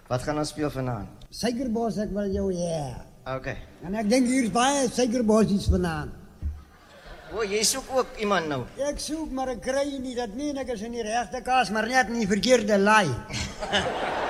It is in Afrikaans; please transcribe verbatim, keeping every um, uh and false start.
Wat gaan ons speel vanaand? Suikerbos, ek wil jou hê. Okay. En ek dink hier's baie suikerbosies vanaand. O, jy soek ook iemand nou. Ek soek, maar ek kry nie. Dat meen ek is in die regte kaas, maar net in die verkeerde laai.